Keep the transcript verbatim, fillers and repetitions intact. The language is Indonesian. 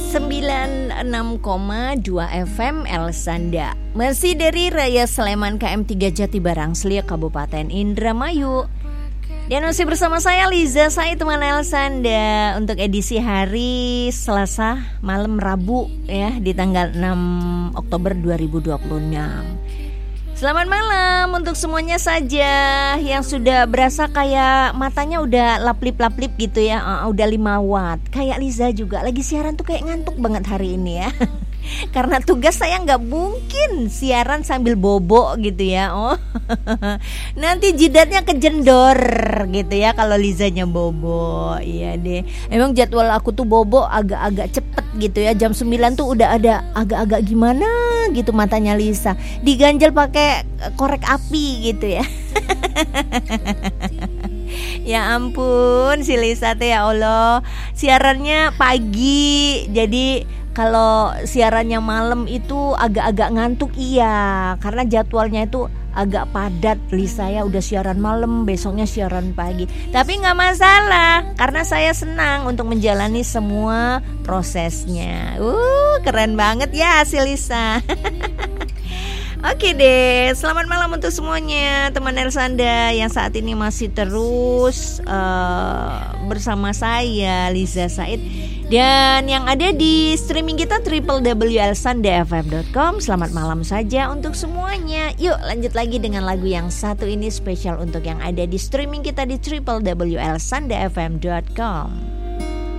sembilan puluh enam koma dua F M El Sanda. Masih dari Raya Sleman K M tiga Jatibarang Selia Kabupaten Indramayu. Dan masih bersama saya Liza Said teman El Sanda untuk edisi hari Selasa malam Rabu ya di tanggal enam Oktober dua ribu dua puluh enam. Selamat malam untuk semuanya saja yang sudah berasa kayak matanya udah laplip-laplip gitu ya, uh, udah lima watt. Kayak Liza juga lagi siaran tuh kayak ngantuk banget hari ini ya. Karena tugas saya nggak mungkin siaran sambil bobo gitu ya. Oh, nanti jidatnya kejendor gitu ya kalau Lizanya bobo. Iya deh. Emang jadwal aku tuh bobo agak-agak cepet gitu ya. Jam sembilan tuh udah ada agak-agak gimana gitu matanya Liza. Diganjel pakai korek api gitu ya. Ya ampun si Lisa teh ya Allah. Siarannya pagi. Jadi kalau siarannya malam itu agak-agak ngantuk iya. Karena jadwalnya itu agak padat. Lisa ya udah siaran malam, besoknya siaran pagi. Tapi gak masalah karena saya senang untuk menjalani semua prosesnya. Uh keren banget ya si Lisa. Oke deh, selamat malam untuk semuanya teman El Sanda yang saat ini masih terus uh, bersama saya Liza Said dan yang ada di streaming kita w w w titik el sanda f m dot com. Selamat malam saja untuk semuanya. Yuk lanjut lagi dengan lagu yang satu ini spesial untuk yang ada di streaming kita di w w w titik el sanda f m dot com.